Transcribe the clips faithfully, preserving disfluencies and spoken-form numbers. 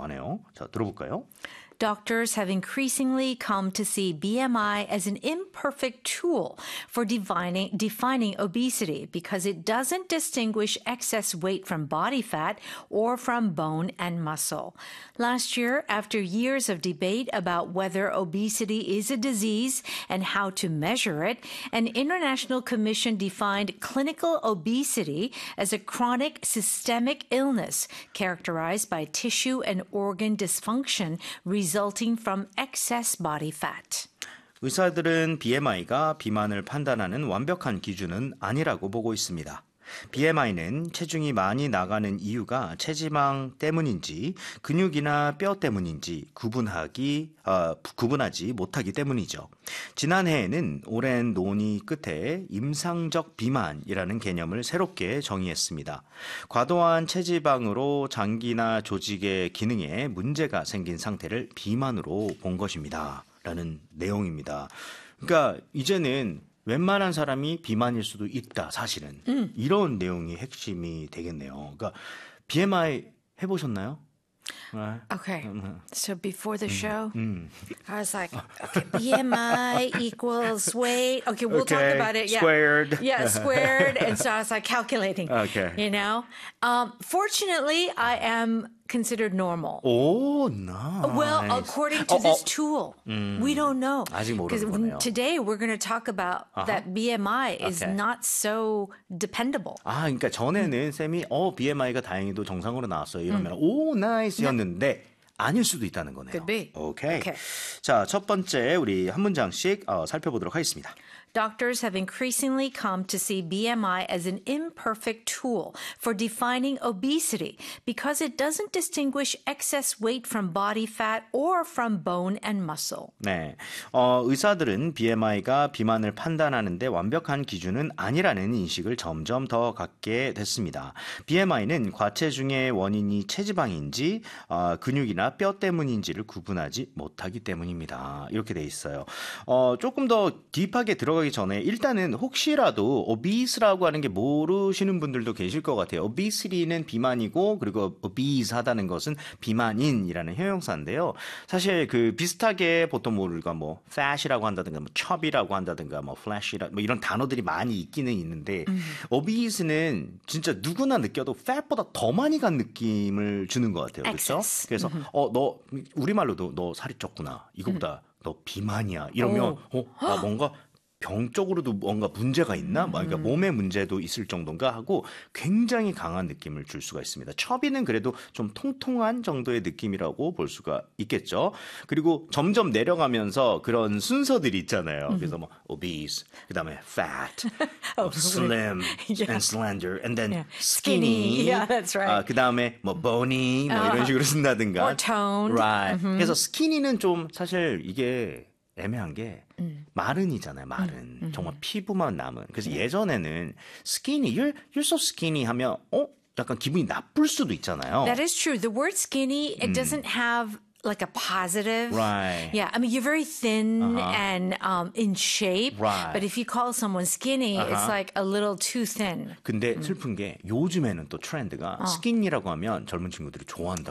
하네요. 자, 들어볼까요? Doctors have increasingly come to see B M I as an imperfect tool for defining, defining obesity because it doesn't distinguish excess weight from body fat or from bone and muscle. Last year, after years of debate about whether obesity is a disease and how to measure it, an international commission defined clinical obesity as a chronic systemic illness characterized by tissue and organ dysfunction resulting from excess body fat. 의사들은 비엠아이가 비만을 판단하는 완벽한 기준은 아니라고 보고 있습니다. 비엠아이는 체중이 많이 나가는 이유가 체지방 때문인지 근육이나 뼈 때문인지 구분하기, 어, 구분하지 못하기 때문이죠. 지난해에는 오랜 논의 끝에 임상적 비만이라는 개념을 새롭게 정의했습니다. 과도한 체지방으로 장기나 조직의 기능에 문제가 생긴 상태를 비만으로 본 것입니다. 라는 내용입니다. 그러니까 이제는 웬만한 사람이 비만일 수도 있다, 사실은. 음. 이런 내용이 핵심이 되겠네요. 그러니까 비엠아이 해보셨나요? Okay, so before the show, mm. I was like, okay, B M I equals weight. Okay, we'll okay. talk about it. Yeah. Squared. Yeah, squared. And so I was like calculating, okay. you know. Um, fortunately, I am considered normal. Oh, nice. Well, according to oh, this oh. tool, mm. we don't know. 아직 모르는 거네요. Today we're going to talk about uh-huh. that B M I is okay. not so dependable. 아, 그러니까 전에는 음. 쌤이 어 비엠아이가 다행히도 정상으로 나왔어요. 이러면 음. 오, 나이스였는데 아닐 수도 있다는 거네요. Could be. 오케이. Okay. 자, 첫 번째 우리 한 문장씩 어, 살펴보도록 하겠습니다. Doctors have increasingly come to see B M I as an imperfect tool for defining obesity because it doesn't distinguish excess weight from body fat or from bone and muscle. 네, 어, 의사들은 비엠아이가 비만을 판단하는데 완벽한 기준은 아니라는 인식을 점점 더 갖게 됐습니다. 비엠아이는 과체중의 원인이 체지방인지 어, 근육이나 뼈 때문인지를 구분하지 못하기 때문입니다. 이렇게 돼 있어요. 어, 조금 더 딥하게 들어가기 전에 일단은 혹시라도 obese라고 하는 게 모르시는 분들도 계실 것 같아요. obesity는 비만이고 그리고 obese하다는 것은 비만인이라는 형용사인데요. 사실 그 비슷하게 보통 뭐 우리가 뭐 fat이라고 한다든가 뭐 chubby라고 한다든가 뭐 flash이라 뭐 이런 단어들이 많이 있기는 있는데 음. obese는 진짜 누구나 느껴도 fat보다 더 많이 간 느낌을 주는 것 같아요. 그렇죠? 그래서 mm-hmm. 어, 너 우리말로도 너 살이 쪘구나. 이거보다 mm. 너 비만이야. 이러면 어, 나 뭔가 병적으로도 뭔가 문제가 있나? 그러니까 몸에 문제도 있을 정도인가 하고 굉장히 강한 느낌을 줄 수가 있습니다. 처비는 그래도 좀 통통한 정도의 느낌이라고 볼 수가 있겠죠. 그리고 점점 내려가면서 그런 순서들이 있잖아요. 그래서 뭐 obese, 그다음에 fat, oh, slim yeah. and slender, and then yeah. skinny. skinny. Yeah, that's right. 아, 그다음에 뭐 bony 뭐 uh, 이런 식으로 쓴다든가. or toned. Right. Mm-hmm. 그래서 skinny는 좀 사실 이게 애매한 게 음. 마른이잖아요. 마른. 음, 음. 정말 피부만 남은. 그래서 네. 예전에는 skinny, you're, you're so skinny 하면 어? 약간 기분이 나쁠 수도 있잖아요. That is true. The word skinny, it 음. doesn't have like a positive. Right. Yeah. I mean, you're very thin uh-huh. and um, in shape. Right. But if you call someone skinny, uh-huh. it's like a little too thin. 근데 음. 슬픈 게 요즘에는 또 트렌드가 어. 스kin니라고 하면 젊은 친구들이 좋아한다.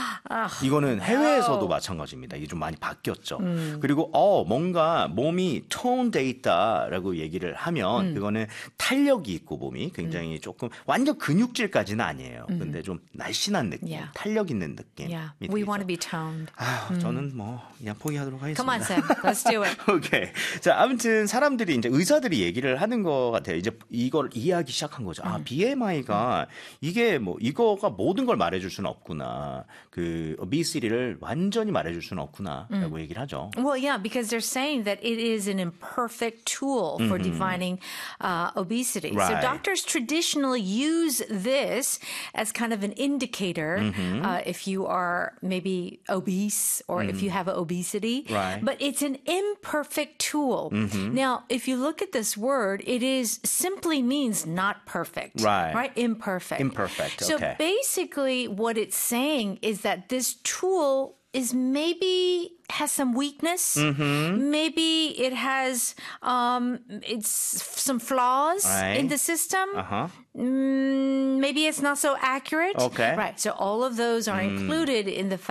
이거는 해외에서도 마찬가지입니다. 이게 좀 많이 바뀌었죠. 음. 그리고 어 뭔가 몸이 톤돼 있다라고 얘기를 하면 음. 그거는 탄력이 있고 몸이 굉장히 음. 조금 완전 근육질까지는 아니에요. 음. 근데 좀 날씬한 느낌, yeah. 탄력 있는 느낌이 yeah. 되죠. We want to be toned. 아, 음. 저는 뭐 그냥 포기하도록 하겠습니다. Come on, Sam. Let's do it. 오케이. 자, 아무튼 사람들이 이제 의사들이 얘기를 하는 것 같아요. 이제 이걸 이해하기 시작한 거죠. 아, 음. 비엠아이가 음. 이게 뭐 이거가 모든 걸 말해줄 수는 없구나. 그 obesity를 완전히 말해줄 수는 없구나라고 음. 얘기를 하죠. Well, yeah, because they're saying that it is an imperfect tool for mm-hmm. defining uh, obesity. Right. So doctors traditionally use this as kind of an indicator mm-hmm. uh, if you are maybe obese or mm. if you have obesity. Right. But it's an imperfect tool. Mm-hmm. Now, if you look at this word, it is simply means not perfect. Right. Right? Imperfect. Imperfect. So okay. basically what it's saying is that this tool is maybe has some weakness. Mm-hmm. Maybe it has um, it's some flaws right. in the system. Uh-huh. Mm, maybe it's not so accurate. Okay. Right. So all of those are mm. included in the